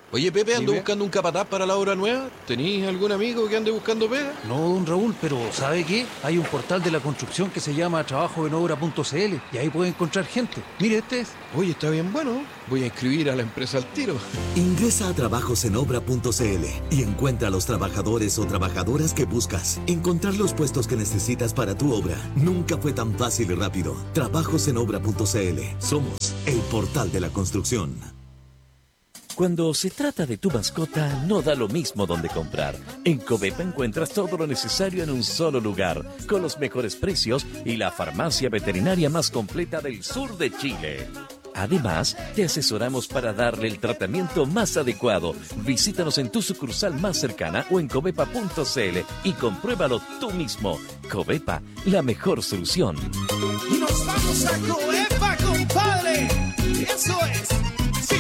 Oye, Pepe, ando Dime. buscando un capataz para la obra nueva. ¿Tenís algún amigo que ande buscando pega? No, don Raúl, pero ¿sabe qué? Hay un portal de la construcción que se llama trabajoenobra.cl y ahí puede encontrar gente. Mire, este es. Oye, está bien bueno. Voy a inscribir a la empresa al tiro. Ingresa a trabajosenobra.cl y encuentra a los trabajadores o trabajadoras que buscas. Encontrar los puestos que necesitas para tu obra nunca fue tan fácil y rápido. Trabajosenobra.cl. Somos el portal de la construcción. Cuando se trata de tu mascota, no da lo mismo donde comprar. En Covepa encuentras todo lo necesario en un solo lugar, con los mejores precios y la farmacia veterinaria más completa del sur de Chile. Además, te asesoramos para darle el tratamiento más adecuado. Visítanos en tu sucursal más cercana o en covepa.cl y compruébalo tú mismo. Covepa, la mejor solución. Y nos vamos a Covepa, compadre. Eso es. Sí.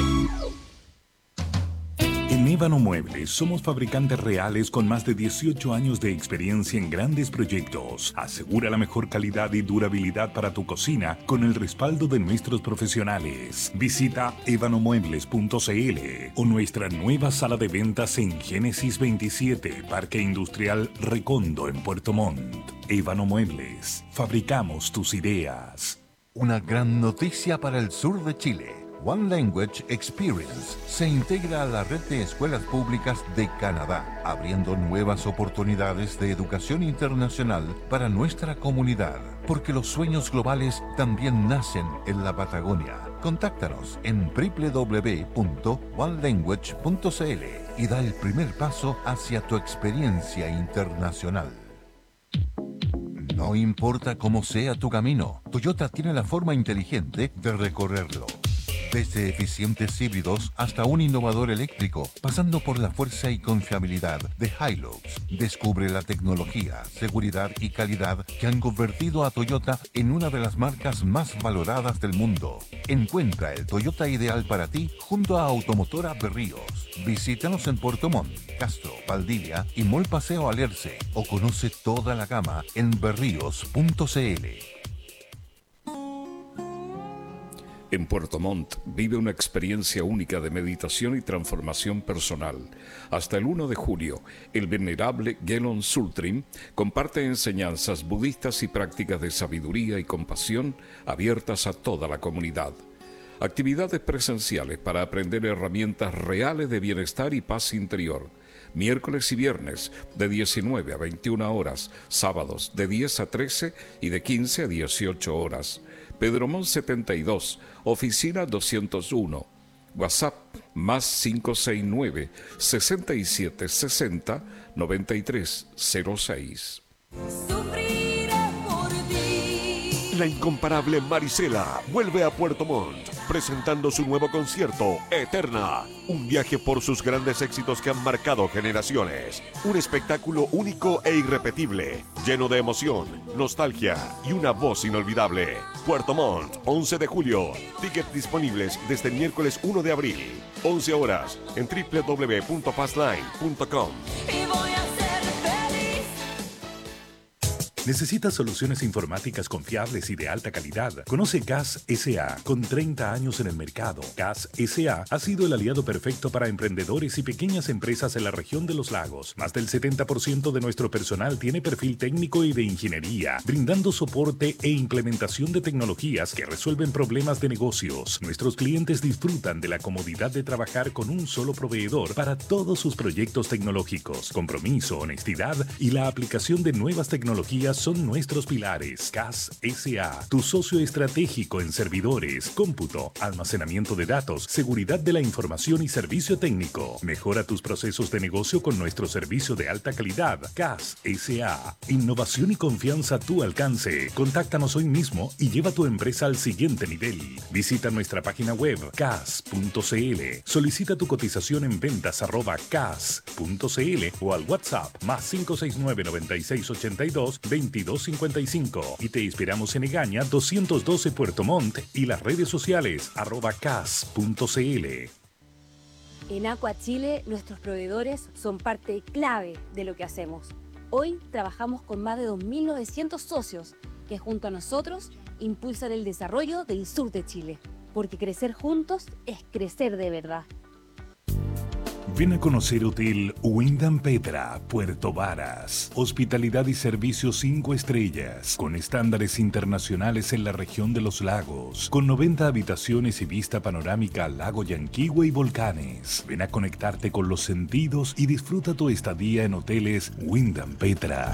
En Ébano Muebles somos fabricantes reales con más de 18 años de experiencia en grandes proyectos. Asegura la mejor calidad y durabilidad para tu cocina con el respaldo de nuestros profesionales. Visita ébanomuebles.cl o nuestra nueva sala de ventas en Génesis 27, Parque Industrial Recondo en Puerto Montt. Ébano Muebles. Fabricamos tus ideas. Una gran noticia para el sur de Chile. One Language Experience se integra a la red de escuelas públicas de Canadá, abriendo nuevas oportunidades de educación internacional para nuestra comunidad, porque los sueños globales también nacen en la Patagonia. Contáctanos en www.onelanguage.cl y da el primer paso hacia tu experiencia internacional. No importa cómo sea tu camino, Toyota tiene la forma inteligente de recorrerlo. Desde eficientes híbridos hasta un innovador eléctrico, pasando por la fuerza y confiabilidad de Hilux, descubre la tecnología, seguridad y calidad que han convertido a Toyota en una de las marcas más valoradas del mundo. Encuentra el Toyota ideal para ti junto a Automotora Berríos. Visítanos en Puerto Montt, Castro, Valdivia y Mall Paseo Alerce o conoce toda la gama en berríos.cl. En Puerto Montt vive una experiencia única de meditación y transformación personal. Hasta el 1 de julio, el venerable Gelon Sultrim comparte enseñanzas budistas y prácticas de sabiduría y compasión abiertas a toda la comunidad. Actividades presenciales para aprender herramientas reales de bienestar y paz interior. Miércoles y viernes de 19 a 21 horas, sábados de 10 a 13 y de 15 a 18 horas. Pedro Montt 72, oficina 201, WhatsApp más 569 6760 9306. La incomparable Marisela vuelve a Puerto Montt, presentando su nuevo concierto, Eterna. Un viaje por sus grandes éxitos que han marcado generaciones. Un espectáculo único e irrepetible, lleno de emoción, nostalgia y una voz inolvidable. Puerto Montt, 11 de julio. Tickets disponibles desde el miércoles 1 de abril. 11 horas en www.passline.com. ¿Necesitas soluciones informáticas confiables y de alta calidad? Conoce Gas S.A. Con 30 años en el mercado, Gas S.A. ha sido el aliado perfecto para emprendedores y pequeñas empresas en la región de los lagos. Más del 70% de nuestro personal tiene perfil técnico y de ingeniería, brindando soporte e implementación de tecnologías que resuelven problemas de negocios. Nuestros clientes disfrutan de la comodidad de trabajar con un solo proveedor para todos sus proyectos tecnológicos. Compromiso, honestidad y la aplicación de nuevas tecnologías son nuestros pilares. Gas S.A., tu socio estratégico en servidores, cómputo, almacenamiento de datos, seguridad de la información y servicio técnico. Mejora tus procesos de negocio con nuestro servicio de alta calidad. Gas S.A., innovación y confianza a tu alcance. Contáctanos hoy mismo y lleva tu empresa al siguiente nivel. Visita nuestra página web cas.cl. Solicita tu cotización en ventas@cas.cl o al WhatsApp más 569 9682 2255 y te esperamos en Egaña 212 Puerto Montt y las redes sociales @cas.cl. En Aqua Chile, nuestros proveedores son parte clave de lo que hacemos. Hoy trabajamos con más de 2.900 socios que junto a nosotros impulsan el desarrollo del sur de Chile, porque crecer juntos es crecer de verdad. Ven a conocer Hotel Wyndham Petra, Puerto Varas. Hospitalidad y servicios 5 estrellas, con estándares internacionales en la región de los lagos, con 90 habitaciones y vista panorámica al lago Yanquihue y volcanes. Ven a conectarte con los sentidos y disfruta tu estadía en Hoteles Wyndham Petra.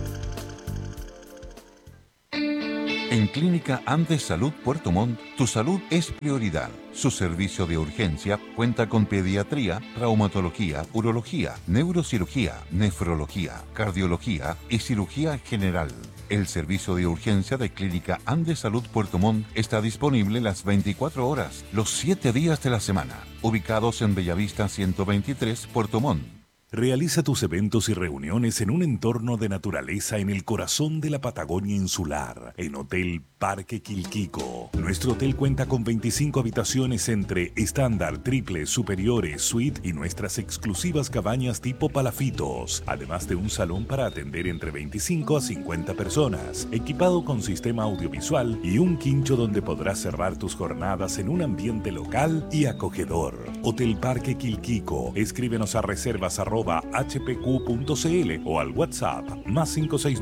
En Clínica Andes Salud Puerto Montt, tu salud es prioridad. Su servicio de urgencia cuenta con pediatría, traumatología, urología, neurocirugía, nefrología, cardiología y cirugía general. El servicio de urgencia de Clínica Andes Salud Puerto Montt está disponible las 24 horas, los 7 días de la semana. Ubicados en Bellavista 123, Puerto Montt. Realiza tus eventos y reuniones en un entorno de naturaleza en el corazón de la Patagonia insular, en Hotel Parque Quilquico. Nuestro hotel cuenta con 25 habitaciones entre estándar, triple, superiores, suite y nuestras exclusivas cabañas tipo palafitos, además de un salón para atender entre 25 a 50 personas, equipado con sistema audiovisual y un quincho donde podrás cerrar tus jornadas en un ambiente local y acogedor. Hotel Parque Quilquico. Escríbenos a reservas@hpq.cl o al WhatsApp más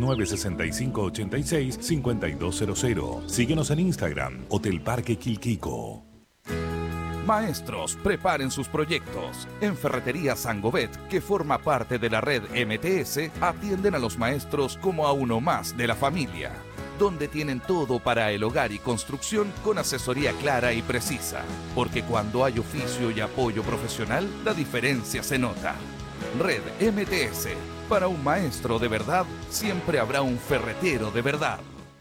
569-6586-5200. Síguenos en Instagram, Hotel Parque Quilquico. Maestros, preparen sus proyectos. En Ferretería Sangovet, que forma parte de la red MTS, atienden a los maestros como a uno más de la familia, donde tienen todo para el hogar y construcción con asesoría clara y precisa. Porque cuando hay oficio y apoyo profesional, la diferencia se nota. Red MTS. Para un maestro de verdad, siempre habrá un ferretero de verdad.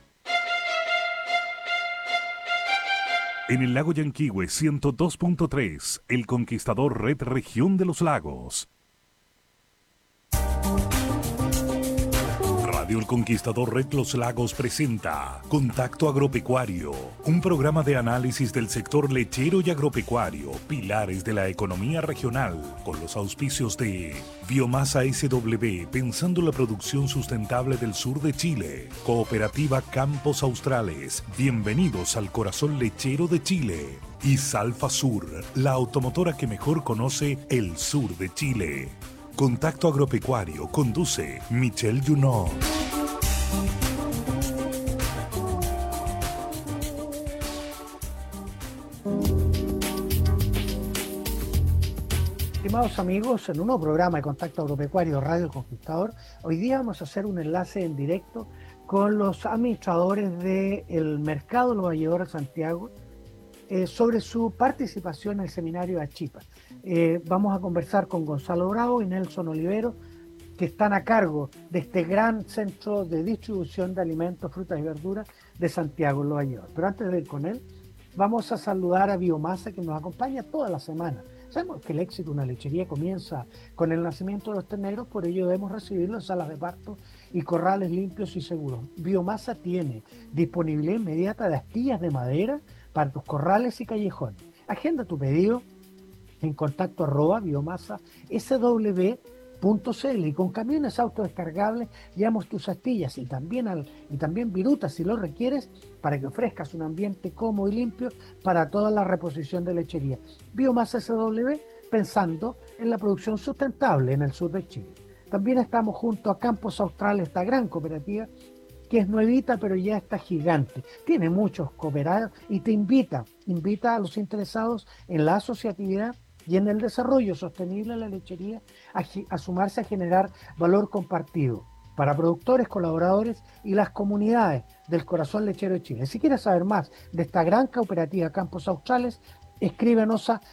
En el lago Yanquihue 102.3, El Conquistador Red Región de los Lagos. Radio El Conquistador Red Los Lagos presenta Contacto Agropecuario, un programa de análisis del sector lechero y agropecuario, pilares de la economía regional, con los auspicios de Biomasa SW, pensando la producción sustentable del sur de Chile, Cooperativa Campos Australes, bienvenidos al corazón lechero de Chile, y Salfa Sur, la automotora que mejor conoce el sur de Chile. Contacto Agropecuario conduce Michelle Junot. Estimados amigos, en un nuevo programa de Contacto Agropecuario Radio El Conquistador, hoy día vamos a hacer un enlace en directo con los administradores del Mercado Los Valledores Santiago sobre su participación en el seminario Achipa. Vamos a conversar con Gonzalo Bravo y Nelson Olivero, que están a cargo de este gran centro de distribución de alimentos, frutas y verduras de Santiago, Los Valledores. Pero antes de ir con él, vamos a saludar a Biomasa, que nos acompaña toda la semana. Sabemos que el éxito de una lechería comienza con el nacimiento de los terneros, por ello debemos recibirlos en salas de parto y corrales limpios y seguros. Biomasa tiene disponibilidad inmediata de astillas de madera para tus corrales y callejones. Agenda tu pedido en contacto @biomasa.sw.cl y con camiones autodescargables llevamos tus astillas y también virutas si lo requieres para que ofrezcas un ambiente cómodo y limpio para toda la reposición de lechería. Biomasa SW, pensando en la producción sustentable en el sur de Chile. También estamos junto a Campos Australes, esta gran cooperativa que es nuevita pero ya está gigante. Tiene muchos cooperados y te invita a los interesados en la asociatividad y en el desarrollo sostenible de la lechería a sumarse a generar valor compartido para productores, colaboradores y las comunidades del corazón lechero de Chile. Si quieres saber más de esta gran cooperativa Campos Australes, escríbenos a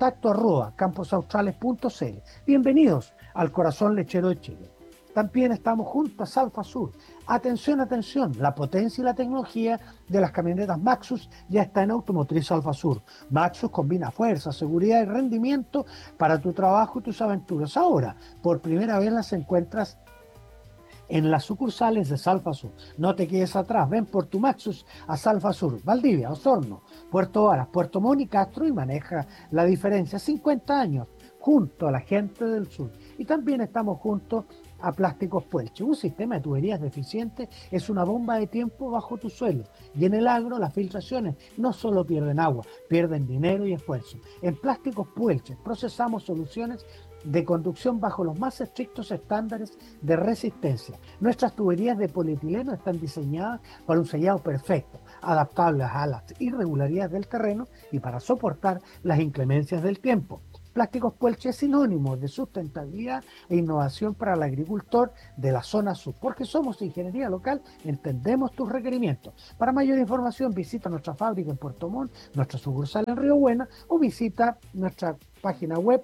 contacto@camposaustrales.cl. Bienvenidos al corazón lechero de Chile. También estamos juntos a Salfa Sur. Atención, atención, la potencia y la tecnología de las camionetas Maxus ya está en Automotriz Salfa Sur. Maxus combina fuerza, seguridad y rendimiento para tu trabajo y tus aventuras. Ahora, por primera vez las encuentras en las sucursales de Salfa Sur. No te quedes atrás, ven por tu Maxus a Salfa Sur, Valdivia, Osorno, Puerto Varas, Puerto Montt y Castro y maneja la diferencia. 50 años junto a la gente del sur. Y también estamos juntos a Plásticos Puelche. Un sistema de tuberías deficiente es una bomba de tiempo bajo tu suelo. Y en el agro las filtraciones no solo pierden agua, pierden dinero y esfuerzo. En Plásticos Puelche procesamos soluciones de conducción bajo los más estrictos estándares de resistencia. Nuestras tuberías de polietileno están diseñadas para un sellado perfecto, adaptables a las irregularidades del terreno y para soportar las inclemencias del tiempo. Plásticos Puelche es sinónimo de sustentabilidad e innovación para el agricultor de la zona sur, porque somos ingeniería local, entendemos tus requerimientos. Para mayor información visita nuestra fábrica en Puerto Montt, nuestra sucursal en Río Buena o visita nuestra página web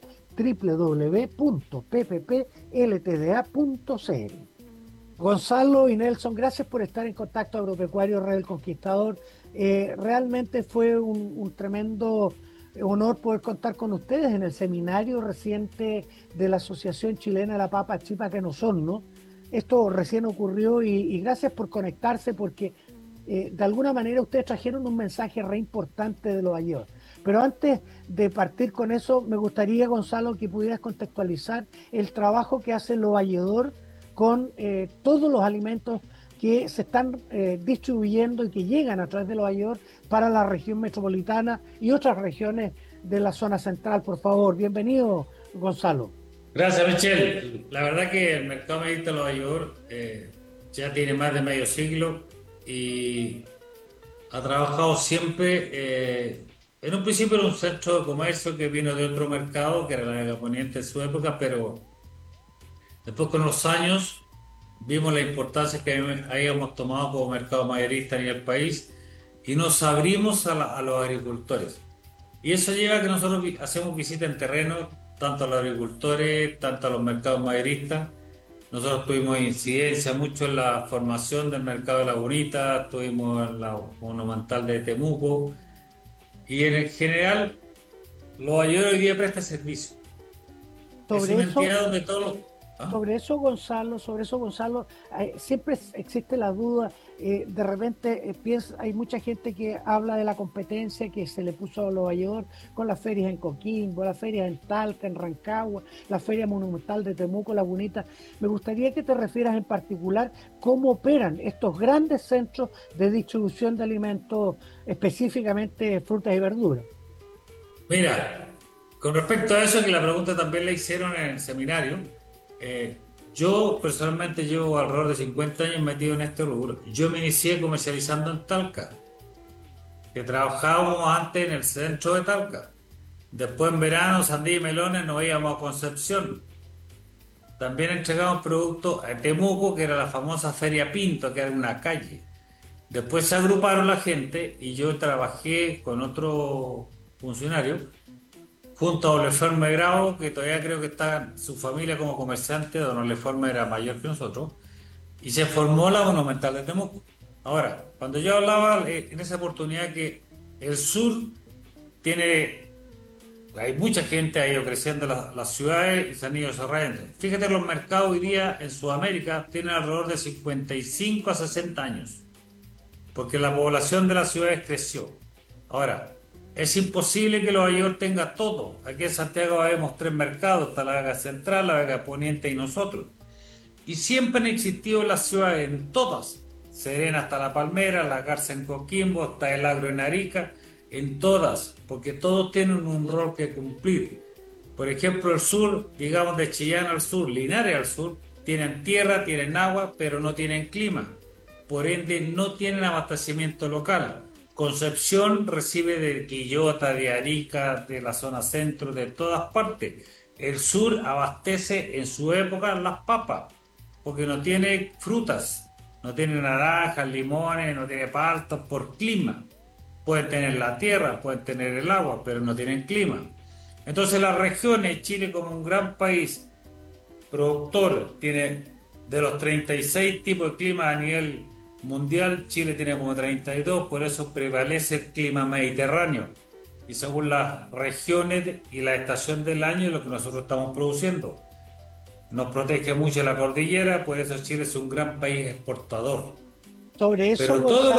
www.pppltda.cl. Gonzalo y Nelson, gracias por estar en Contacto Agropecuario Radio El Conquistador. Realmente fue un tremendo honor poder contar con ustedes en el seminario reciente de la Asociación Chilena de la Papa Chipa que no son, ¿no? Esto recién ocurrió y gracias por conectarse porque de alguna manera ustedes trajeron un mensaje re importante de los ayer. Pero antes de partir con eso, me gustaría, Gonzalo, que pudieras contextualizar el trabajo que hace Lo Valledor con todos los alimentos que se están distribuyendo y que llegan a través de Lo Valledor para la región metropolitana y otras regiones de la zona central. Por favor, bienvenido, Gonzalo. Gracias, Michelle. La verdad que el mercado mayorista de Lo Valledor ya tiene más de medio siglo y ha trabajado siempre. En un principio era un centro de comercio que vino de otro mercado, que era la Vega Poniente en su época, pero después con los años vimos la importancia que habíamos tomado como mercado mayorista en el país y nos abrimos a los agricultores. Y eso lleva a que nosotros hacemos visitas en terreno, tanto a los agricultores, tanto a los mercados mayoristas. Nosotros tuvimos incidencia mucho en la formación del mercado de Lagunita, tuvimos en la Monumental de Temuco, y en general, Lo Valledor hoy día presta servicio. Sobre es una eso, entidad donde todos los... Sobre eso, Gonzalo, siempre existe la duda. De repente hay mucha gente que habla de la competencia que se le puso a Lo Valledor con las ferias en Coquimbo, las ferias en Talca, en Rancagua, la feria monumental de Temuco, Lagunita. Me gustaría que te refieras en particular cómo operan estos grandes centros de distribución de alimentos, específicamente frutas y verduras. Mira, con respecto a eso, que la pregunta también la hicieron en el seminario, yo personalmente llevo alrededor de 50 años metido en este rubro. Yo me inicié comercializando en Talca, que trabajábamos antes en el centro de Talca. Después en verano, sandía y melones, nos íbamos a Concepción. También entregamos productos a Temuco, que era la famosa Feria Pinto, que era una calle. Después se agruparon la gente y yo trabajé con otro funcionario junto a Oleforme Grau, que todavía creo que está su familia como comerciante. Don Oleforme era mayor que nosotros, y se formó la Monumental de Temuco. Ahora, cuando yo hablaba en esa oportunidad que el sur hay mucha gente, ha ido creciendo las ciudades y se han ido desarrollando. Fíjate, los mercados hoy día en Sudamérica tienen alrededor de 55 a 60 años, porque la población de las ciudades creció. Ahora, es imposible que Lo Valledor tenga todo. Aquí en Santiago vemos 3 mercados, está la Vega Central, la Vega Poniente y nosotros. Y siempre han existido las ciudades, en todas. Serena hasta La Palmera, La Garza en Coquimbo, hasta el Agro en Arica, en todas, porque todos tienen un rol que cumplir. Por ejemplo, el sur, digamos de Chillán al sur, Linares al sur, tienen tierra, tienen agua, pero no tienen clima. Por ende, no tienen abastecimiento local. Concepción recibe de Quillota, de Arica, de la zona centro, de todas partes. El sur abastece en su época las papas, porque no tiene frutas, no tiene naranjas, limones, no tiene paltas por clima. Pueden tener la tierra, pueden tener el agua, pero no tienen clima. Entonces las regiones, Chile como un gran país productor, tiene de los 36 tipos de clima a nivel mundial, Chile tiene como 32, por eso prevalece el clima mediterráneo. Y según las regiones y la estación del año es lo que nosotros estamos produciendo. Nos protege mucho la cordillera, por eso Chile es un gran país exportador. Sobre eso, pero todos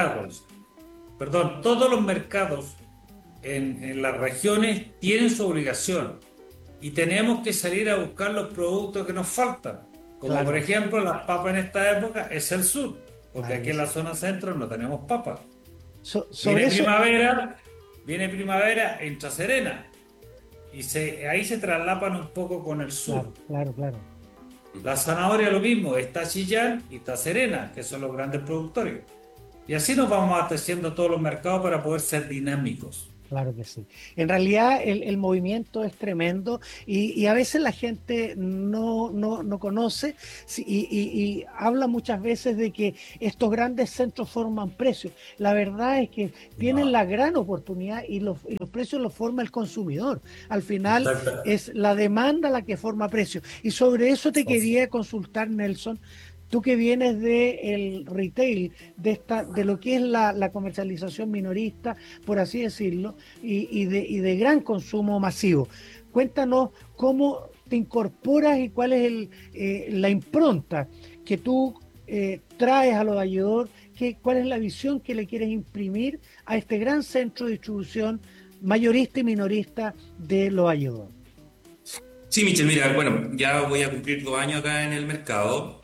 los mercados en las regiones tienen su obligación y tenemos que salir a buscar los productos que nos faltan. Como claro, por ejemplo las papas en esta época es el sur. Porque aquí en la zona centro no tenemos papas. Viene primavera, entra Serena. ahí se traslapan un poco con el sur. Claro. La zanahoria lo mismo, está Chillán y está Serena, que son los grandes productores. Y así nos vamos abasteciendo todos los mercados para poder ser dinámicos. Claro que sí. En realidad el movimiento es tremendo y a veces la gente no conoce y habla muchas veces de que estos grandes centros forman precios. La verdad es que tienen la gran oportunidad y los precios los forma el consumidor. Al final es la demanda la que forma precios. Y sobre eso te quería consultar, Nelson. Tú que vienes del retail, de lo que es la comercialización minorista, por así decirlo, y de gran consumo masivo. Cuéntanos cómo te incorporas y cuál es la impronta que tú traes a los Valledor, cuál es la visión que le quieres imprimir a este gran centro de distribución mayorista y minorista de los Valledor. Sí, Michel, mira, bueno, ya voy a cumplir 2 años acá en el mercado.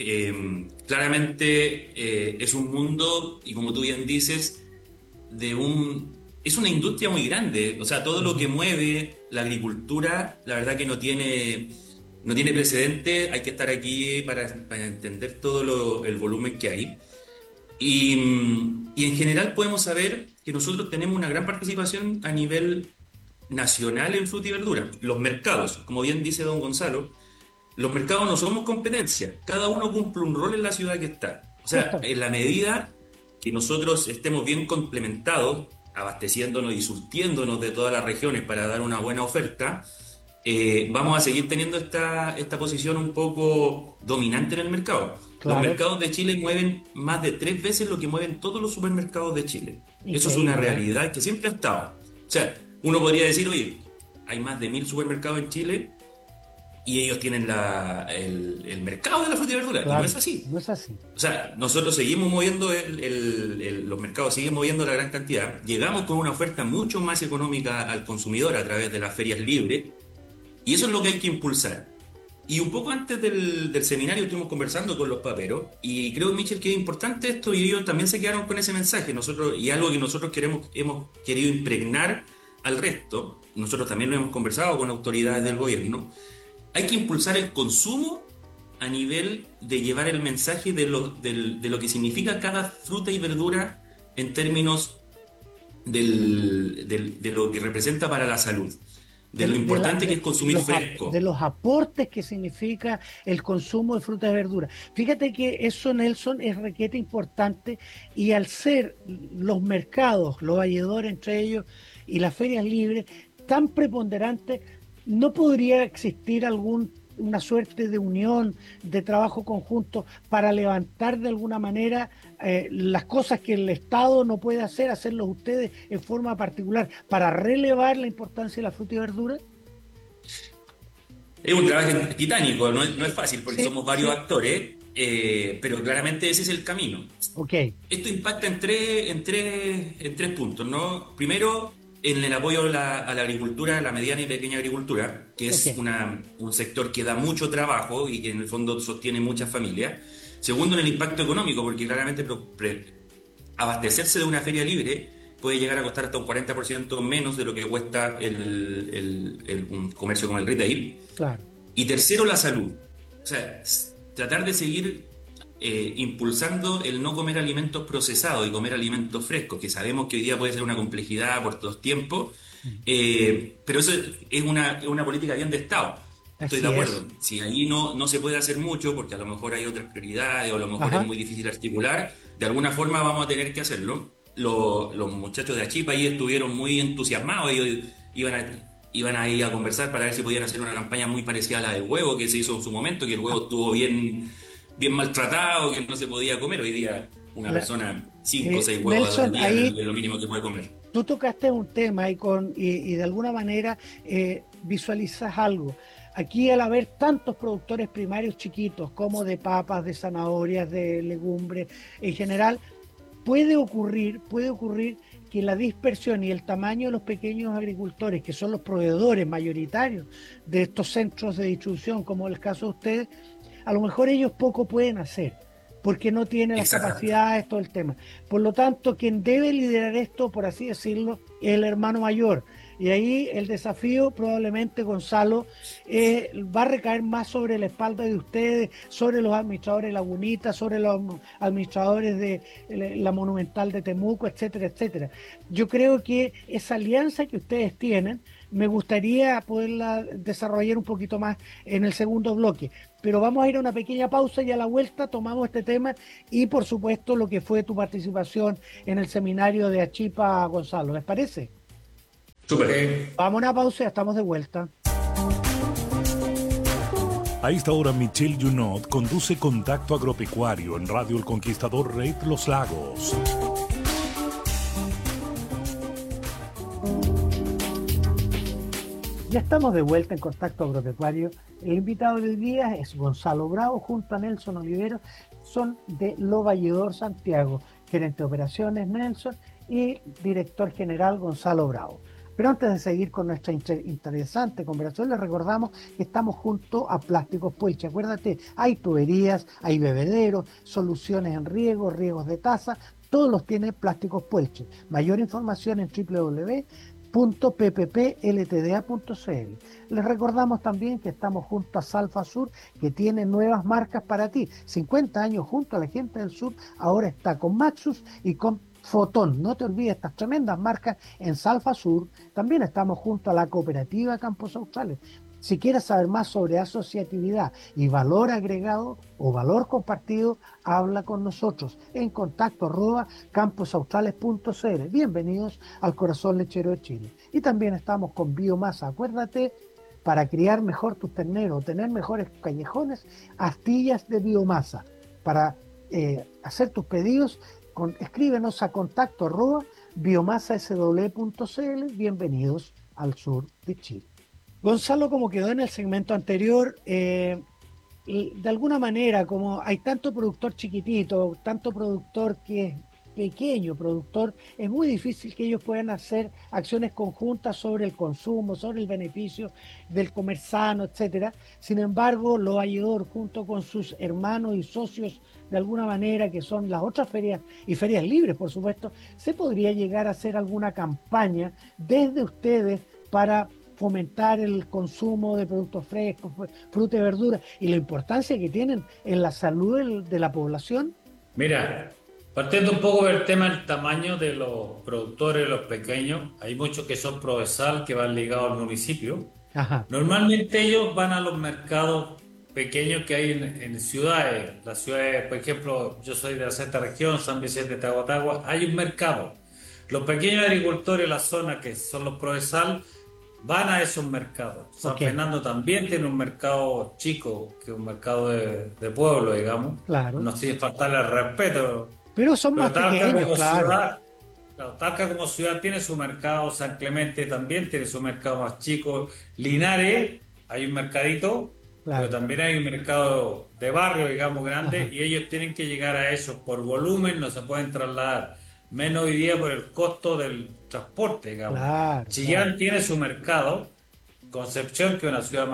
Claramente es un mundo, y como tú bien dices, es una industria muy grande. O sea, todo lo que mueve la agricultura, la verdad que no tiene precedente. Hay que estar aquí para entender todo el volumen que hay. Y en general podemos saber que nosotros tenemos una gran participación a nivel nacional en fruta y verdura. Los mercados, como bien dice don Gonzalo, los mercados no somos competencia, cada uno cumple un rol en la ciudad que está. O sea, en la medida que nosotros estemos bien complementados, abasteciéndonos y surtiéndonos de todas las regiones para dar una buena oferta, vamos a seguir teniendo esta posición un poco dominante en el mercado. Claro. Los mercados de Chile mueven más de 3 veces lo que mueven todos los supermercados de Chile. Increíble. Eso es una realidad que siempre ha estado. O sea, uno podría decir, oye, hay más de 1000 supermercados en Chile, y ellos tienen el mercado de la fruta y verdura. Claro, y no es así. No es así. O sea, nosotros seguimos moviendo los mercados siguen moviendo la gran cantidad. Llegamos con una oferta mucho más económica al consumidor a través de las ferias libres. Y eso es lo que hay que impulsar. Y un poco antes del seminario estuvimos conversando con los paperos. Y creo, Michel, que es importante esto. Y ellos también se quedaron con ese mensaje. Y algo que nosotros hemos querido impregnar al resto. Nosotros también lo hemos conversado con autoridades del gobierno. Hay que impulsar el consumo a nivel de llevar el mensaje de lo que significa cada fruta y verdura en términos de lo que representa para la salud, de lo importante que es consumir fresco. De los aportes que significa el consumo de frutas y verduras. Fíjate que eso, Nelson, es requete importante, y al ser los mercados, los valledores entre ellos, y las ferias libres tan preponderantes, ¿no podría existir una suerte de unión, de trabajo conjunto para levantar de alguna manera las cosas que el Estado no puede hacerlos ustedes en forma particular, para relevar la importancia de la fruta y verdura? Es un trabajo titánico, no es fácil porque somos varios actores, pero claramente ese es el camino. Okay. Esto impacta en tres puntos, ¿no? Primero, en el apoyo a la agricultura, a la mediana y pequeña agricultura, que es un sector que da mucho trabajo y que en el fondo sostiene muchas familias. Segundo, en el impacto económico, porque claramente abastecerse de una feria libre puede llegar a costar hasta un 40% menos de lo que cuesta un comercio como el retail. Claro. Y tercero, la salud. O sea, tratar de seguir impulsando el no comer alimentos procesados y comer alimentos frescos, que sabemos que hoy día puede ser una complejidad por los tiempos, pero eso es una política bien de Estado. Estoy de acuerdo. Si ahí no se puede hacer mucho, porque a lo mejor hay otras prioridades o a lo mejor es muy difícil articular, de alguna forma vamos a tener que hacerlo. Los muchachos de Achipa ahí estuvieron muy entusiasmados, ellos iban a ir a conversar para ver si podían hacer una campaña muy parecida a la del huevo que se hizo en su momento, que el huevo estuvo bien maltratado, que no se podía comer. Hoy día una persona 5 o 6 huevos al día es lo mínimo que puede comer. Tú tocaste un tema y de alguna manera visualizas algo. Aquí, al haber tantos productores primarios chiquitos, como de papas, de zanahorias, de legumbres, en general, puede ocurrir que la dispersión y el tamaño de los pequeños agricultores, que son los proveedores mayoritarios de estos centros de distribución, como el caso de ustedes, a lo mejor ellos poco pueden hacer, porque no tienen las capacidades, todo el tema. Por lo tanto, quien debe liderar esto, por así decirlo, es el hermano mayor. Y ahí el desafío probablemente, Gonzalo, va a recaer más sobre la espalda de ustedes, sobre los administradores de Lagunita, sobre los administradores de la Monumental de Temuco, etcétera, etcétera. Yo creo que esa alianza que ustedes tienen, me gustaría poderla desarrollar un poquito más en el segundo bloque. Pero vamos a ir a una pequeña pausa y a la vuelta tomamos este tema y, por supuesto, lo que fue tu participación en el seminario de Achipa, Gonzalo. ¿Les parece? Súper. Vamos a una pausa y ya estamos de vuelta. A esta hora, Michelle Junot conduce Contacto Agropecuario en Radio El Conquistador Red Los Lagos. Ya estamos de vuelta en Contacto Agropecuario. El invitado del día es Gonzalo Bravo, junto a Nelson Olivero, son de Lo Valledor Santiago, gerente de operaciones Nelson y director general Gonzalo Bravo. Pero antes de seguir con nuestra interesante conversación, les recordamos que estamos junto a Plásticos Puelche. Acuérdate, hay tuberías, hay bebederos, soluciones en riegos, riegos de taza, todos los tiene Plásticos Puelche. Mayor información en www.pppltda.cl. Les recordamos también que estamos junto a Salfa Sur, que tiene nuevas marcas para ti. 50 años junto a la gente del sur, ahora está con Maxus y con Fotón. No te olvides estas tremendas marcas en Salfa Sur. También estamos junto a la cooperativa Campos Australes. Si quieres saber más sobre asociatividad y valor agregado o valor compartido, habla con nosotros en contacto@camposaustrales.cl. Bienvenidos al corazón lechero de Chile. Y también estamos con Biomasa. Acuérdate, para criar mejor tus terneros, tener mejores callejones, astillas de biomasa. Para hacer tus pedidos, escríbenos a contacto@biomasasw.cl. Bienvenidos al sur de Chile. Gonzalo, como quedó en el segmento anterior, de alguna manera, como hay tanto productor chiquitito, tanto productor que es pequeño productor, es muy difícil que ellos puedan hacer acciones conjuntas sobre el consumo, sobre el beneficio del comer sano, etcétera. Sin embargo, Lo Valledor, junto con sus hermanos y socios, de alguna manera, que son las otras ferias y ferias libres, por supuesto, se podría llegar a hacer alguna campaña desde ustedes para fomentar el consumo de productos frescos, fruta y verdura, y la importancia que tienen en la salud de la población. Mira, partiendo un poco del tema del tamaño de los productores, los pequeños, hay muchos que son provenzal, que van ligados al municipio. Ajá. Normalmente ellos van a los mercados pequeños que hay en ciudades. Las ciudades, por ejemplo, yo soy de la sexta región, San Vicente de Tahuatahua, hay un mercado. Los pequeños agricultores de la zona, que son los provenzal, van a esos mercados. San Fernando también tiene un mercado chico, que es un mercado de pueblo, digamos. Claro. No sin faltarle el respeto. Pero son más pequeños, claro. Talca como ciudad tiene su mercado, San Clemente también tiene su mercado más chico, Linares hay un mercadito, pero también hay un mercado de barrio, digamos, grande. Ajá. Y ellos tienen que llegar a eso por volumen, no se pueden trasladar. Menos hoy día por el costo del transporte, digamos. Chillán tiene su mercado, Concepción, que es una ciudad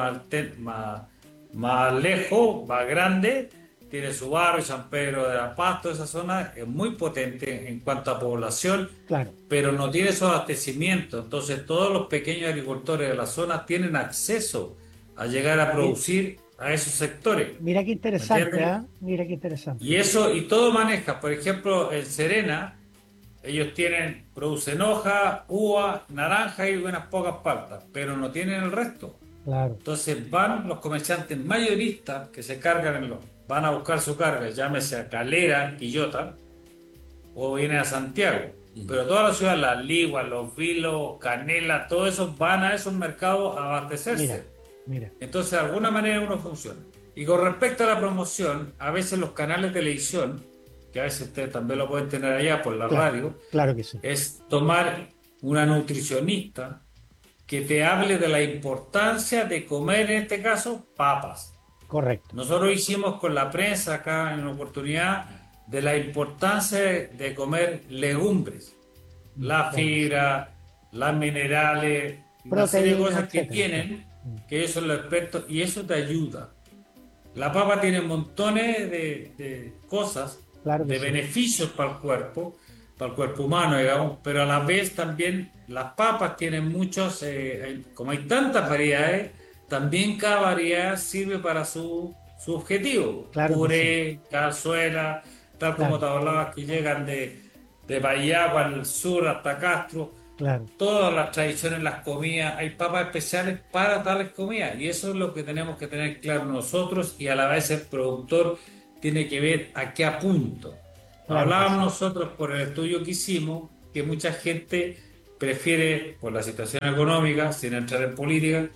más lejos, más grande, tiene su barrio, San Pedro de la Paz, toda esa zona es muy potente en cuanto a población, pero no tiene esos abastecimientos. Entonces todos los pequeños agricultores de la zona tienen acceso a llegar a producir a esos sectores. Mira qué interesante, ¿eh? Mira qué interesante. Y eso, y todo maneja, por ejemplo, en Serena, ellos producen hoja, uva, naranja y unas pocas paltas, pero no tienen el resto. Claro. Entonces van los comerciantes mayoristas que se cargan van a buscar su carga, llámese a Calera, Quillota, o vienen a Santiago. Pero todas las ciudades, Las Liguas, Los Vilos, Canela, todos esos van a esos mercados a abastecerse. Mira. Entonces, de alguna manera uno funciona. Y con respecto a la promoción, a veces los canales de televisión, que a veces ustedes también lo pueden tener allá por la radio, claro que sí, es tomar una nutricionista que te hable de la importancia de comer, en este caso, papas. Correcto. Nosotros hicimos con la prensa acá en una oportunidad de la importancia de comer legumbres, la fibra, las minerales, una serie de cosas que tienen, que ellos son los expertos, y eso te ayuda. La papa tiene montones de cosas, de beneficios para el cuerpo, para el cuerpo humano, digamos, pero a la vez también las papas tienen muchos, como hay tantas variedades, también cada variedad sirve para su objetivo. Claro que Puré, cazuela, tal como te hablabas, que llegan de Payagua al sur hasta Castro. Claro. Todas las tradiciones, las comidas, hay papas especiales para tales comidas, y eso es lo que tenemos que tener claro nosotros, y a la vez el productor tiene que ver a qué apunto. Claro, Hablábamos nosotros por el estudio que hicimos que mucha gente prefiere, por la situación económica, sin entrar en política,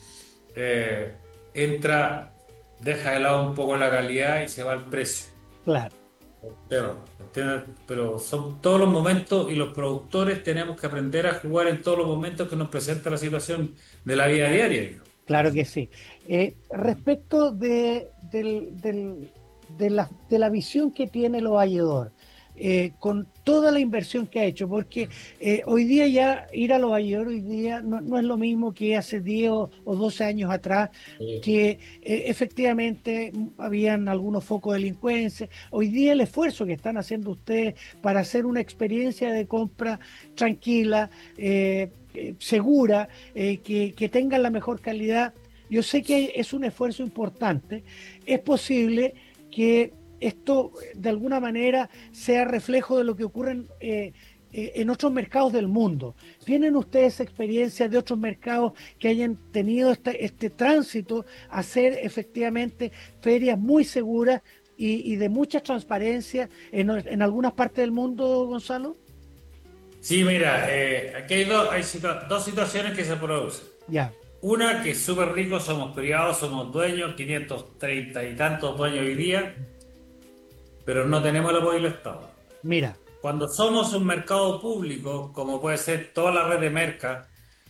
deja de lado un poco la calidad y se va al precio. Claro. Pero son todos los momentos, y los productores tenemos que aprender a jugar en todos los momentos que nos presenta la situación de la vida diaria. Claro que sí. Respecto de la visión que tiene el Valledor, con toda la inversión que ha hecho, porque hoy día ya ir a los Valledor hoy día no es lo mismo que hace 10 o 12 años atrás, que efectivamente habían algunos focos de delincuencia. Hoy día el esfuerzo que están haciendo ustedes para hacer una experiencia de compra tranquila, segura, que tengan la mejor calidad, yo sé que es un esfuerzo importante. Es posible que esto de alguna manera sea reflejo de lo que ocurre en otros mercados del mundo. ¿Tienen ustedes experiencias de otros mercados que hayan tenido este tránsito a hacer efectivamente ferias muy seguras y de mucha transparencia en algunas partes del mundo, Gonzalo? Sí, mira, aquí hay dos situaciones que se producen. Ya. Una, que es súper rico, somos privados, somos dueños, 530 y tantos dueños hoy día, pero no tenemos el apoyo del Estado. Mira. Cuando somos un mercado público, como puede ser toda la red de Merca,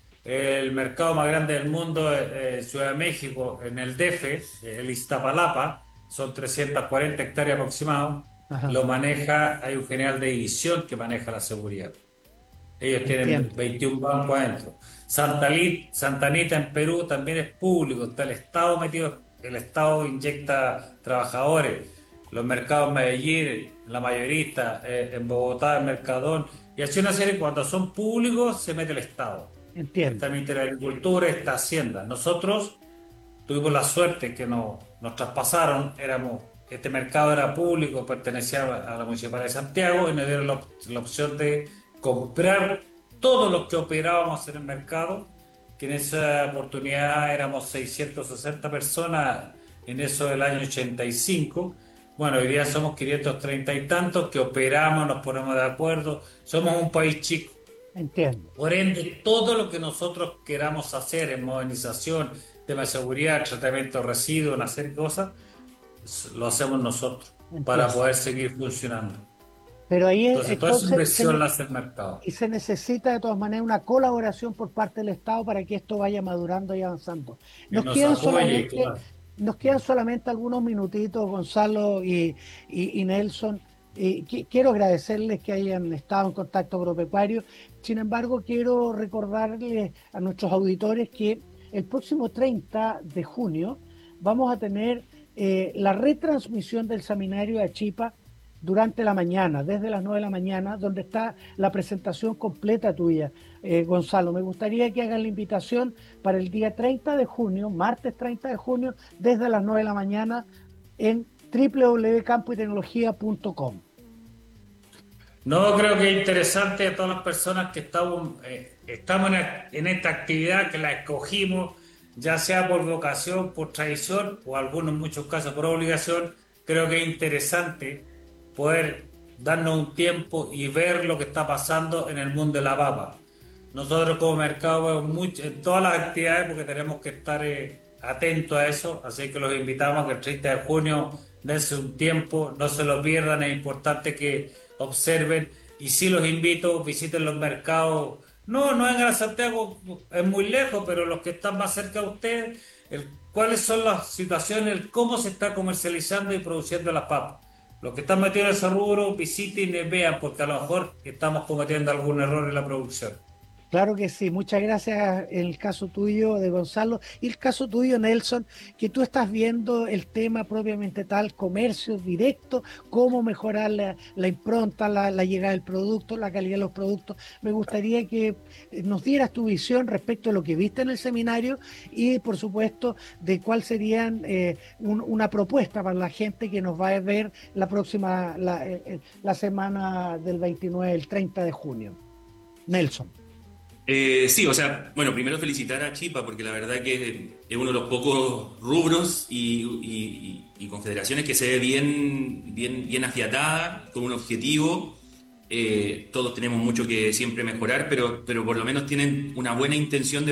el mercado más grande del mundo, Ciudad de México, en el DF, el Iztapalapa, son 340 hectáreas aproximados, lo maneja, hay un general de división que maneja la seguridad. Ellos tienen 21 bancos adentro. Santa Anita en Perú también es público, está el Estado metido, el Estado inyecta trabajadores. Los mercados Medellín, la mayorista, en Bogotá, el Mercadón, y así una serie. Cuando son públicos se mete el Estado. Entiendo. Está el Ministerio de Agricultura, está Hacienda. Nosotros tuvimos la suerte que nos traspasaron, este mercado era público, pertenecía a la Municipalidad de Santiago, y nos dieron la opción de comprar todos los que operábamos en el mercado, que en esa oportunidad éramos 660 personas, en eso del año 85. Bueno, hoy día somos 530 y tantos que operamos, nos ponemos de acuerdo, somos un país chico. Entiendo. Por ende, todo lo que nosotros queramos hacer en modernización, tema de seguridad, tratamiento de residuos, en hacer cosas, lo hacemos nosotros. Entiendo. Para poder seguir funcionando. Pero ahí entonces toda esa inversión la hace el mercado. Y se necesita de todas maneras una colaboración por parte del Estado para que esto vaya madurando y avanzando. Nos quedan solamente algunos minutitos, Gonzalo y Nelson. Quiero agradecerles que hayan estado en Contacto Agropecuario. Sin embargo, quiero recordarles a nuestros auditores que el próximo 30 de junio vamos a tener la retransmisión del seminario de Achipa durante la mañana, desde las 9 de la mañana, donde está la presentación completa tuya. Gonzalo, me gustaría que hagan la invitación para el día 30 de junio, martes 30 de junio, desde las 9 de la mañana en www.campoytecnología.com. No, creo que es interesante a todas las personas que estamos en esta actividad, que la escogimos, ya sea por vocación, por tradición, o algunos en muchos casos por obligación. Creo que es interesante poder darnos un tiempo y ver lo que está pasando en el mundo de la papa. Nosotros como mercado vemos en todas las actividades, porque tenemos que estar atentos a eso, así que los invitamos a que el 30 de junio dense un tiempo, no se lo pierdan, es importante que observen, y sí los invito, visiten los mercados, no vengan a Santiago, es muy lejos, pero los que están más cerca de ustedes, cuáles son las situaciones, cómo se está comercializando y produciendo las papas. Los que están metidos en ese rubro, visiten y vean, porque a lo mejor estamos cometiendo algún error en la producción. Claro que sí, muchas gracias. El caso tuyo de Gonzalo y el caso tuyo, Nelson, que tú estás viendo el tema propiamente tal, comercio directo, cómo mejorar la impronta, la llegada del producto, la calidad de los productos. Me gustaría que nos dieras tu visión respecto a lo que viste en el seminario y, por supuesto, de cuál serían una propuesta para la gente que nos va a ver la próxima, la semana del 29, el 30 de junio. Nelson. Sí, o sea, bueno, primero felicitar a Chipa porque la verdad que es uno de los pocos rubros y confederaciones que se ve bien afiatada, con un objetivo. Todos tenemos mucho que siempre mejorar, pero por lo menos tienen una buena intención de